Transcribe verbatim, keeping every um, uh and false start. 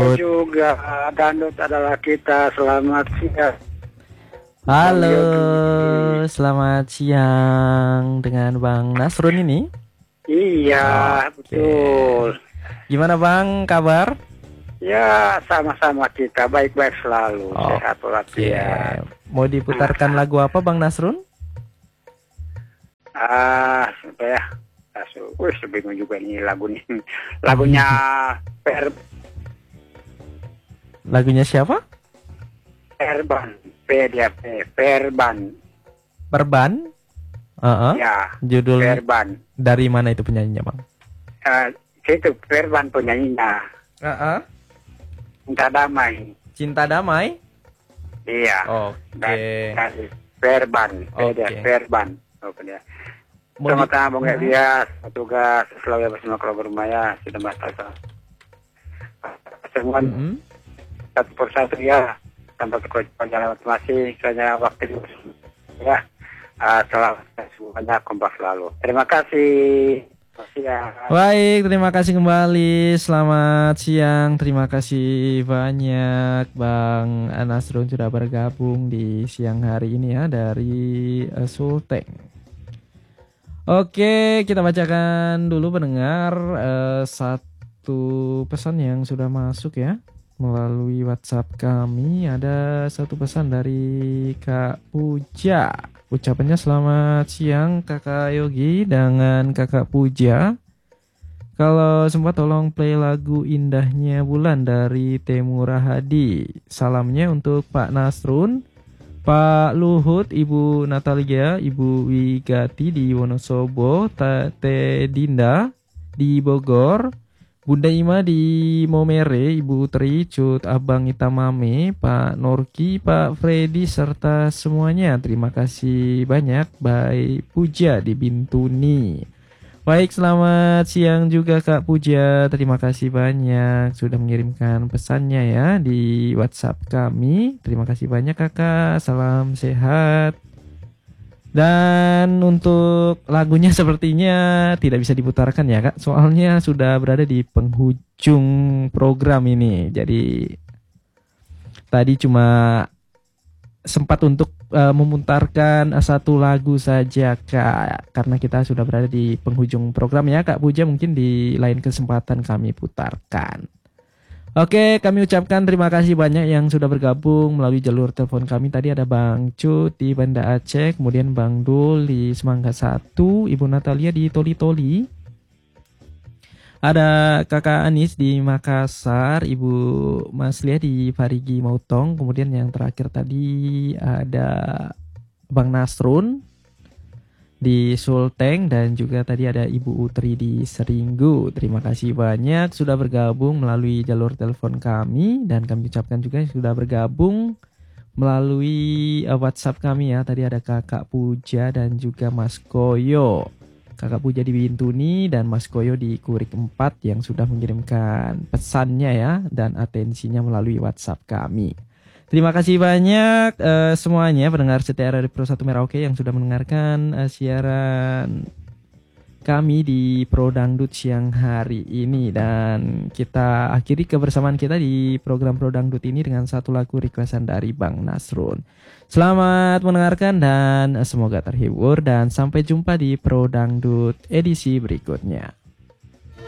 Dangdut. juga, Dangdut adalah kita. Selamat siang. Halo, selamat siang dengan Bang Nasrun ini. Iya, Oke. betul. Gimana Bang, kabar? Ya, sama-sama kita. Baik-baik selalu. Oke. Sehat walafiat. Mau diputarkan lagu apa Bang Nasrun? Ah, apa ya? Wih, bingung juga nih lagu nih. Lagunya Per Lagunya siapa? Perban. P dia P. Perban. Perban? Uh-uh. Ya, Judulnya Perban. dari mana itu penyanyinya Bang? Uh, itu Perban penyanyinya. Uh-uh. Cinta damai. Cinta damai? Iya. Oke. Dari, dari Perban. P dia Oke. Perban. Oke dia. Mau Selamat di- datang Bung Elias, tugas selalu bersama keluarga Bermaya, sudah bahasa. Semua Mm-mm. satu persatu ya, tanpa kewajaran masih, soalnya waktu itu ya. Uh, selamat semuanya kompak selalu. Terima kasih. Terima ya. Baik, terima kasih kembali. Selamat siang. Terima kasih banyak Bang Nasrun sudah bergabung di siang hari ini ya dari uh, Sulteng. Oke, kita bacakan dulu pendengar uh, satu pesan yang sudah masuk ya melalui WhatsApp kami. Ada satu pesan dari Kak Puja. Ucapannya selamat siang Kakak Yogi dengan Kakak Puja. Kalau sempat tolong play lagu Indahnya Bulan dari Temura Hadi. Salamnya untuk Pak Nasrun, Pak Luhut, Ibu Natalia, Ibu Wigati di Wonosobo, Tete Dinda di Bogor, Bunda Ima di Momere, Ibu Tri, Cut, Abang Itamame, Pak Norki, Pak Freddy, serta semuanya. Terima kasih banyak, Baik Puja di Bintuni. Baik, selamat siang juga Kak Puja. Terima kasih banyak sudah mengirimkan pesannya ya di WhatsApp kami. Terima kasih banyak Kakak. Salam sehat. Dan untuk lagunya sepertinya tidak bisa diputarkan ya Kak. Soalnya sudah berada di penghujung program ini. Jadi tadi cuma sempat untuk uh, memutarkan uh, satu lagu saja Kak, karena kita sudah berada di penghujung program ya Kak Puja, mungkin di lain kesempatan kami putarkan. Oke, kami ucapkan terima kasih banyak yang sudah bergabung melalui jalur telepon kami. Tadi ada Bang Cut di Banda Aceh, kemudian Bang Dul di Semangga satu, Ibu Natalia di Toli-Toli, ada Kakak Anis di Makassar, Ibu Maslia di Parigi Mautong, kemudian yang terakhir tadi ada Bang Nasrun di Sulteng, dan juga tadi ada Ibu Utri di Seringgu. Terima kasih banyak sudah bergabung melalui jalur telepon kami, dan kami ucapkan juga sudah bergabung melalui uh, WhatsApp kami ya. Tadi ada Kakak Puja dan juga Mas Koyo. Kakak Puja di Bintuni dan Mas Koyo di Kurik empat yang sudah mengirimkan pesannya ya dan atensinya melalui WhatsApp kami. Terima kasih banyak uh, semuanya pendengar setia dari Pro satu Merauke yang sudah mendengarkan uh, siaran kami di Pro Dangdut siang hari ini, dan kita akhiri kebersamaan kita di program Pro Dangdut ini dengan satu lagu requestan dari Bang Nasrun. Selamat mendengarkan dan semoga terhibur, dan sampai jumpa di Pro Dangdut edisi berikutnya.